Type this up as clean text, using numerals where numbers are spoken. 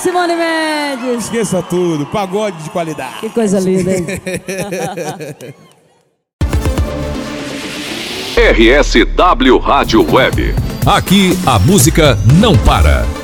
Simone Mendes. Esqueça tudo, pagode de qualidade. Que coisa linda, hein? RSW Rádio Web. Aqui a música não para.